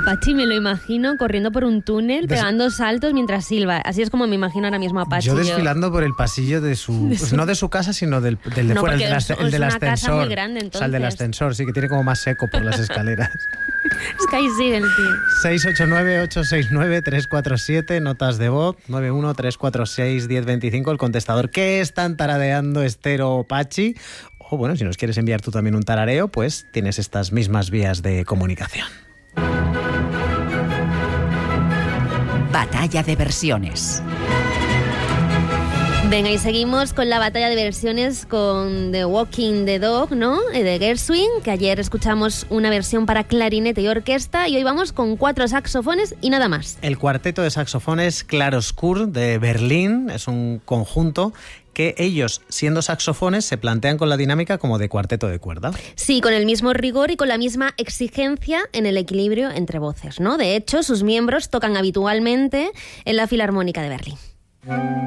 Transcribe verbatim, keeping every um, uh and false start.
Pachi me lo imagino corriendo por un túnel, Des... pegando saltos mientras silba. Así es como me imagino ahora mismo a Pachi. Yo desfilando yo. por el pasillo de su... de su... No de su casa, sino del, del de no, fuera, el, del, es, el es del una ascensor. Casa muy grande, entonces. O sea, el del ascensor, sí, que tiene como más seco por las escaleras. Es que ahí sigue el tío. seis ocho nueve, ocho seis nueve, tres cuatro siete, notas de voz, nueve uno tres cuatro seis, uno cero dos cinco, el contestador. ¿Qué están tarareando Esther o Pachi? O bueno, si nos quieres enviar tú también un tarareo, pues tienes estas mismas vías de comunicación. Batalla de versiones. Venga, y seguimos con la batalla de versiones con The Walking the Dog, ¿no? De Gershwin, que ayer escuchamos una versión para clarinete y orquesta, y hoy vamos con cuatro saxofones y nada más. El cuarteto de saxofones Claroscur de Berlín es un conjunto que ellos, siendo saxofones, se plantean con la dinámica como de cuarteto de cuerda. Sí, con el mismo rigor y con la misma exigencia en el equilibrio entre voces, ¿no? De hecho, sus miembros tocan habitualmente en la Filarmónica de Berlín.